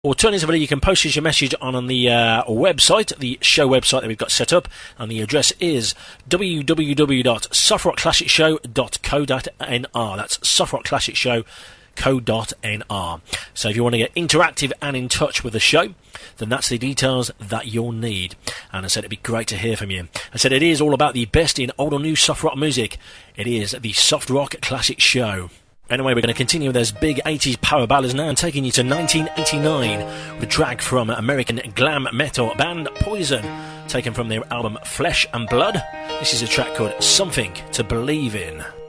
Alternatively, you can post us your message on the website, the show website that we've got set up, and the address is www.softrockclassicshow.co.nr. That's softrockclassicshow.co.nr. So if you want to get interactive and in touch with the show, then that's the details that you'll need. And I said it'd be great to hear from you. I said it is all about the best in old or new soft rock music. It is the Soft Rock Classic Show. Anyway, we're going to continue with those big 80s power ballads now and taking you to 1989 with a track from American glam metal band Poison, taken from their album Flesh and Blood. This is a track called Something to Believe In.